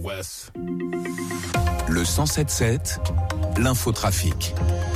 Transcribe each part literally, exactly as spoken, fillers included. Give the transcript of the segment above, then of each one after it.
Le cent sept sept, l'infotrafic.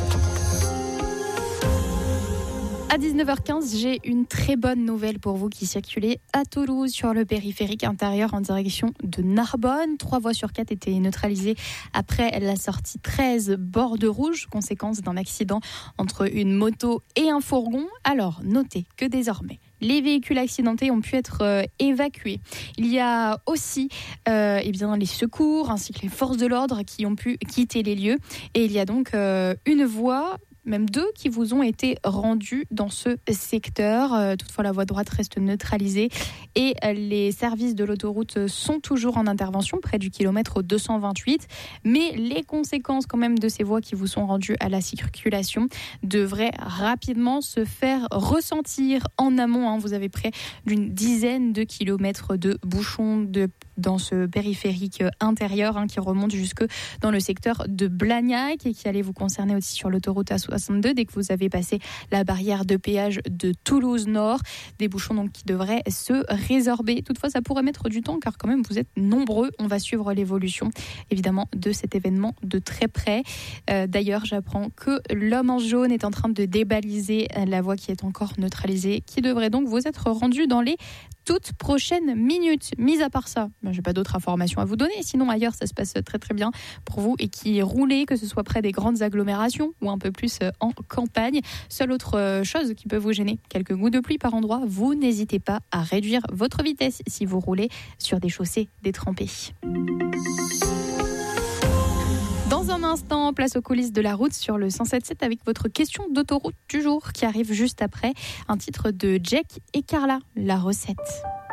À dix-neuf heures quinze, j'ai une très bonne nouvelle pour vous qui circulez à Toulouse sur le périphérique intérieur en direction de Narbonne. Trois voies sur quatre étaient neutralisées après la sortie treize borde rouge, conséquence d'un accident entre une moto et un fourgon. Alors, notez que désormais, les véhicules accidentés ont pu être euh, évacués. Il y a aussi euh, eh bien, les secours ainsi que les forces de l'ordre qui ont pu quitter les lieux. Et il y a donc euh, une voie, même deux, qui vous ont été rendus dans ce secteur. Euh, toutefois, la voie droite reste neutralisée et euh, les services de l'autoroute sont toujours en intervention près du kilomètre deux cent vingt-huit. Mais les conséquences quand même de ces voies qui vous sont rendues à la circulation devraient rapidement se faire ressentir en amont. Hein. Vous avez près d'une dizaine de kilomètres de bouchons de dans ce périphérique intérieur hein, qui remonte jusque dans le secteur de Blagnac et qui allait vous concerner aussi sur l'autoroute A soixante-deux dès que vous avez passé la barrière de péage de Toulouse Nord. Des bouchons donc qui devraient se résorber. Toutefois, ça pourrait mettre du temps car quand même vous êtes nombreux. On va suivre l'évolution évidemment de cet événement de très près. Euh, d'ailleurs, j'apprends que l'homme en jaune est en train de débaliser la voie qui est encore neutralisée, qui devrait donc vous être rendue dans les toutes prochaines minutes. Mis à part ça, ben, je n'ai pas d'autres informations à vous donner. Sinon, ailleurs, ça se passe très très bien pour vous et qui roulez, que ce soit près des grandes agglomérations ou un peu plus en campagne. Seule autre chose qui peut vous gêner, quelques gouttes de pluie par endroit. Vous n'hésitez pas à réduire votre vitesse si vous roulez sur des chaussées détrempées. Dans un instant, place aux coulisses de la route sur le cent sept sept avec votre question d'autoroute du jour qui arrive juste après un titre de Jack et Carla, la recette.